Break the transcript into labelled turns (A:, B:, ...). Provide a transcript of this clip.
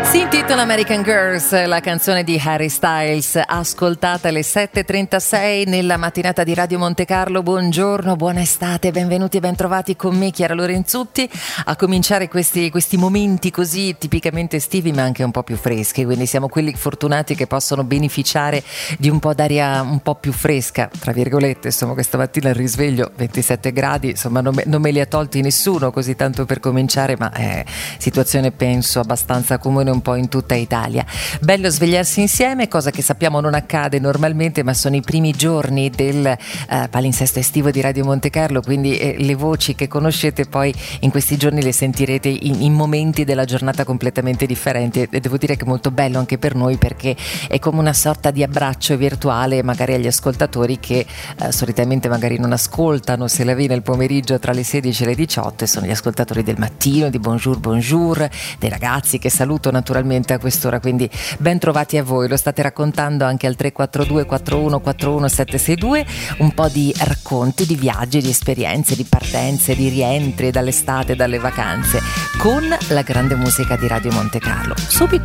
A: Si intitola American Girls, la canzone di Harry Styles, ascoltata alle 7.36 nella mattinata di Radio Monte Carlo. Buongiorno, buona estate, benvenuti e bentrovati con me Chiara Lorenzutti a cominciare questi momenti così tipicamente estivi ma anche un po' più freschi, quindi siamo quelli fortunati che possono beneficiare di un po' d'aria un po' più fresca, tra virgolette. Insomma, questa mattina il risveglio 27 gradi, insomma non me li ha tolti nessuno, così tanto per cominciare, ma situazione penso abbastanza comune un po' in tutta Italia. Bello svegliarsi insieme, cosa che sappiamo non accade normalmente, ma sono i primi giorni del palinsesto estivo di Radio Monte Carlo, quindi le voci che conoscete poi in questi giorni le sentirete in momenti della giornata completamente differenti, e devo dire che è molto bello anche per noi, perché è come una sorta di abbraccio virtuale magari agli ascoltatori che solitamente magari non ascoltano Se la vi nel pomeriggio tra le 16 e le 18, sono gli ascoltatori del mattino di Bonjour, dei ragazzi che saluto naturalmente a quest'ora, quindi ben trovati a voi. Lo state raccontando anche al 342 41 41 762, un po' di racconti, di viaggi, di esperienze, di partenze, di rientri dall'estate, dalle vacanze, con la grande musica di Radio Monte Carlo. Subito